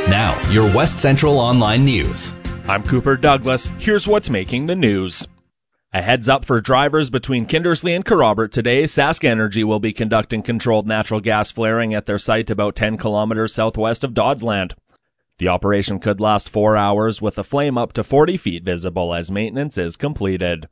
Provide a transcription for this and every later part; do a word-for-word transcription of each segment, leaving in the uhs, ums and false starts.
Now, your West Central Online News. I'm Cooper Douglas. Here's what's making the news. A heads up for drivers between Kindersley and Kerrobert today. Sask Energy will be conducting controlled natural gas flaring at their site about ten kilometers southwest of Dodsland. The operation could last four hours with a flame up to forty feet visible as maintenance is completed.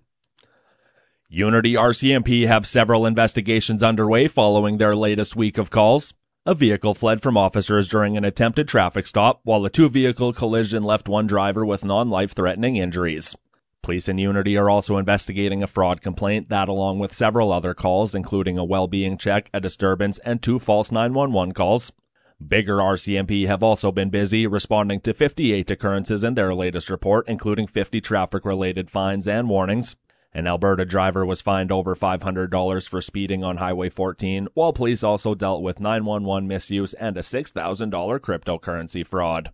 Unity R C M P have several investigations underway following their latest week of calls. A vehicle fled from officers during an attempted traffic stop, while a two-vehicle collision left one driver with non-life-threatening injuries. Police in Unity are also investigating a fraud complaint that, along with several other calls, including a well-being check, a disturbance, and two false nine one one calls. Bigger R C M P have also been busy responding to fifty-eight occurrences in their latest report, including fifty traffic-related fines and warnings. An Alberta driver was fined over five hundred dollars for speeding on Highway fourteen, while police also dealt with nine one one misuse and a six thousand dollars cryptocurrency fraud.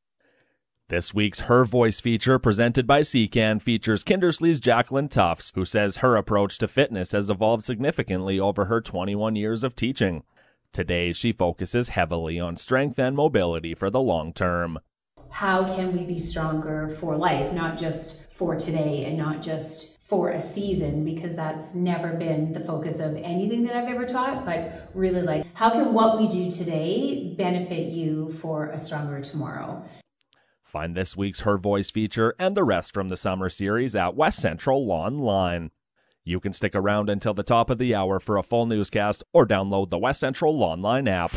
This week's Her Voice feature, presented by C C A N, features Kindersley's Jacqueline Tufts, who says her approach to fitness has evolved significantly over her twenty-one years of teaching. Today, she focuses heavily on strength and mobility for the long term. How can we be stronger for life, not just for today and not just for a season, because that's never been the focus of anything that I've ever taught, but really like, how can what we do today benefit you for a stronger tomorrow? Find this week's Her Voice feature and the rest from the summer series at West Central Online. You can stick around until the top of the hour for a full newscast or download the West Central Online app.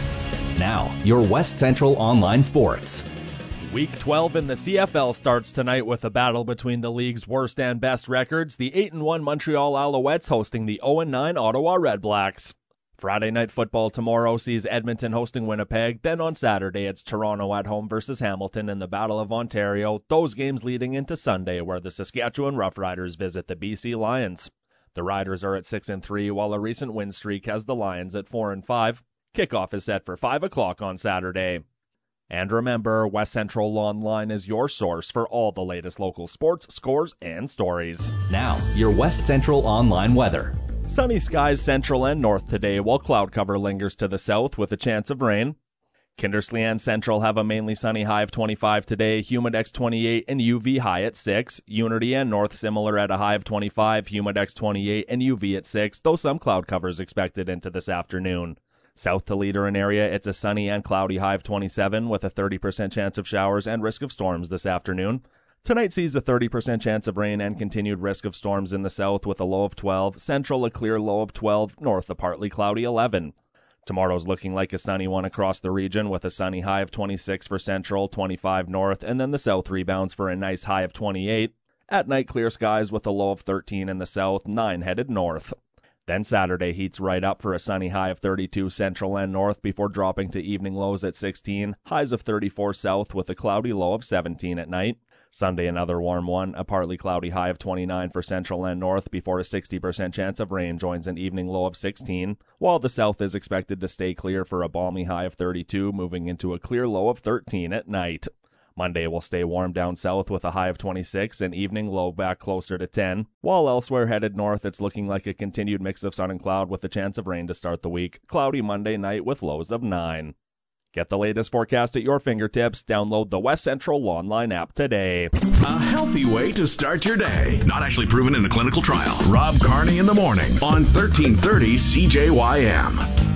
Now, your West Central Online Sports. Week twelve in the C F L starts tonight with a battle between the league's worst and best records, the eight and one Montreal Alouettes hosting the oh and nine Ottawa Redblacks. Friday night football tomorrow sees Edmonton hosting Winnipeg. Then on Saturday, it's Toronto at home versus Hamilton in the Battle of Ontario. Those games leading into Sunday, where the Saskatchewan Roughriders visit the B C Lions. The Riders are at six and three, while a recent win streak has the Lions at four and five. Kickoff is set for five o'clock on Saturday. And remember, West Central Online is your source for all the latest local sports, scores, and stories. Now, your West Central Online weather. Sunny skies central and north today, while cloud cover lingers to the south with a chance of rain. Kindersley and Central have a mainly sunny high of twenty-five today, Humidex twenty-eight, and U V high at six. Unity and North similar at a high of twenty-five, Humidex twenty-eight, and U V at six, though some cloud covers expected into this afternoon. South to Leader and area, it's a sunny and cloudy high of twenty-seven with a thirty percent chance of showers and risk of storms this afternoon. Tonight sees a thirty percent chance of rain and continued risk of storms in the south with a low of twelve, central a clear low of twelve, north a partly cloudy eleven. Tomorrow's looking like a sunny one across the region with a sunny high of twenty-six for central, twenty-five north, and then the south rebounds for a nice high of twenty-eight. At night, clear skies with a low of thirteen in the south, nine headed north. Then Saturday heats right up for a sunny high of thirty-two central and north before dropping to evening lows at sixteen, highs of thirty-four south with a cloudy low of seventeen at night. Sunday another warm one, a partly cloudy high of twenty-nine for central and north before a sixty percent chance of rain joins an evening low of sixteen, while the south is expected to stay clear for a balmy high of thirty-two, moving into a clear low of thirteen at night. Monday will stay warm down south with a high of twenty-six and evening low back closer to ten, while elsewhere headed north it's looking like a continued mix of sun and cloud with a chance of rain to start the week. Cloudy Monday night with lows of nine. Get the latest forecast at your fingertips. Download the West Central Online app today. A healthy way to start your day. Not actually proven in a clinical trial. Rob Carney in the morning on thirteen thirty C J Y M.